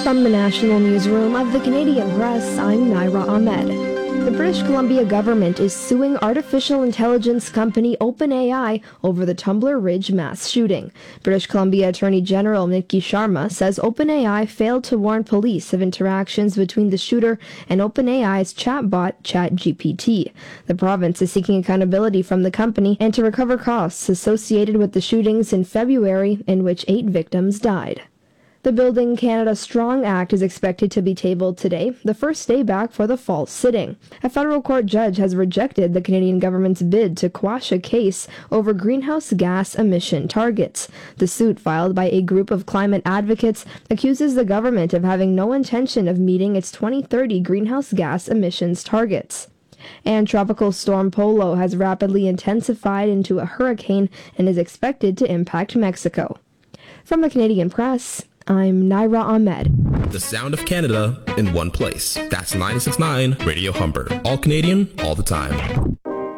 From the National Newsroom of the Canadian Press, I'm Naira Ahmed. The British Columbia government is suing artificial intelligence company OpenAI over the Tumbler Ridge mass shooting. British Columbia Attorney General Nikki Sharma says OpenAI failed to warn police of interactions between the shooter and OpenAI's chatbot ChatGPT. The province is seeking accountability from the company and to recover costs associated with the shootings in February, in which 8 victims died. The Building Canada Strong Act is expected to be tabled today, the first day back for the fall sitting. A federal court judge has rejected the Canadian government's bid to quash a case over greenhouse gas emission targets. The suit, filed by a group of climate advocates, accuses the government of having no intention of meeting its 2030 greenhouse gas emissions targets. And Tropical Storm Polo has rapidly intensified into a hurricane and is expected to impact Mexico. From the Canadian Press, I'm Naira Ahmed. The sound of Canada in one place. That's 96.9 Radio Humber. All Canadian, all the time.